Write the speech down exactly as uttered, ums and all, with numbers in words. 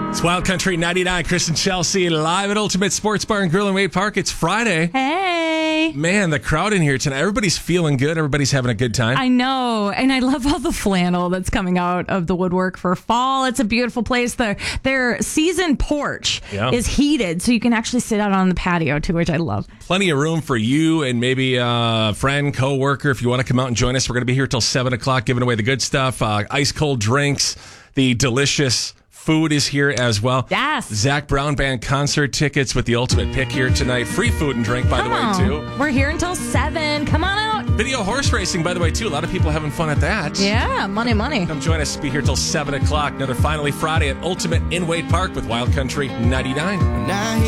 It's Wild Country ninety-nine. Chris and Chelsea live at Ultimate Sports Bar and Grill in Wade Park. It's Friday. Hey. Man, the crowd in here tonight. Everybody's feeling good. Everybody's having a good time. I know. And I love all the flannel that's coming out of the woodwork for fall. It's a beautiful place. Their, their season porch Yeah. is heated, so you can actually sit out on the patio, too, which I love. Plenty of room for you and maybe a friend, co-worker. If you want to come out and join us, we're going to be here till seven o'clock giving away the good stuff. Uh, ice cold drinks, the delicious food is here as well. Yes. Zach Brown Band concert tickets with the ultimate pick here tonight. Free food and drink, by Come the way, on. too. We're here until seven. Come on out. Video horse racing, by the way, too. A lot of people having fun at that. Yeah, money, money. Come join us. Be here till seven o'clock. Another Finally Friday at Ultimate in Wade Park with Wild Country ninety-nine. Now